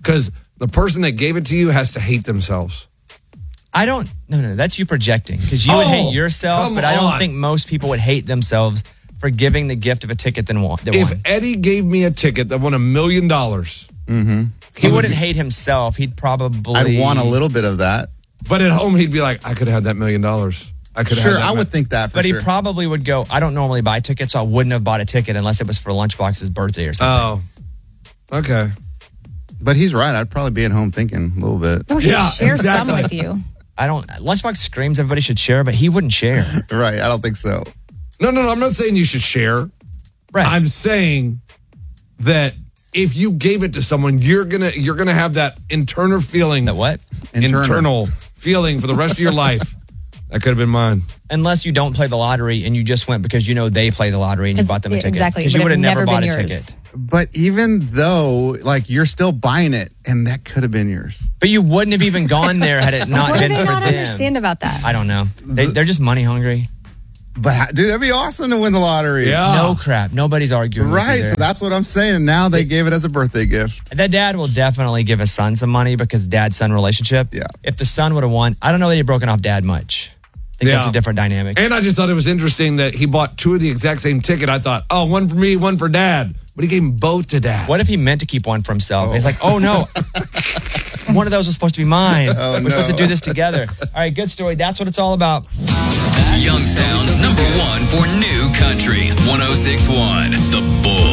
because the person that gave it to you has to hate themselves. I don't. No. That's you projecting because you would hate yourself, but I don't think most people would hate themselves for giving the gift of a ticket that won. If Eddie gave me a ticket that won $1 million, he wouldn't hate himself. He'd probably. I'd want a little bit of that. But at home, he'd be like, I could have had that $1 million. I could. Sure, I would think that. But he probably would go, I don't normally buy tickets, so I wouldn't have bought a ticket unless it was for Lunchbox's birthday or something. Oh, okay. But he's right. I'd probably be at home thinking a little bit. Oh, he'd share some with you. Lunchbox screams everybody should share, but he wouldn't share. Right, I don't think so. No, I'm not saying you should share. Right. I'm saying that if you gave it to someone, you're gonna have that internal feeling. That what? Internal feeling for the rest of your life. That could have been mine. Unless you don't play the lottery and you just went because you know they play the lottery and you bought them a ticket. Exactly. Because you would have never bought a ticket. But even though, like, you're still buying it, and that could have been yours. But you wouldn't have even gone there had it not been for them. What do they not understand about that? I don't know. They're just money hungry. But, dude, that'd be awesome to win the lottery. Yeah. No crap. Nobody's arguing with you Right, there. so that's what I'm saying. Now they gave it as a birthday gift. The dad will definitely give his son some money because dad-son relationship. Yeah. If the son would have won, I don't know that he'd broken off dad much. I think that's a different dynamic. And I just thought it was interesting that he bought two of the exact same ticket. I thought, oh, one for me, one for dad. But he gave them both to dad. What if he meant to keep one for himself? He's like, oh, no. One of those was supposed to be mine. We're supposed to do this together. All right, good story. That's what it's all about. Youngstown's #1 for new country. 106.1 The Bull.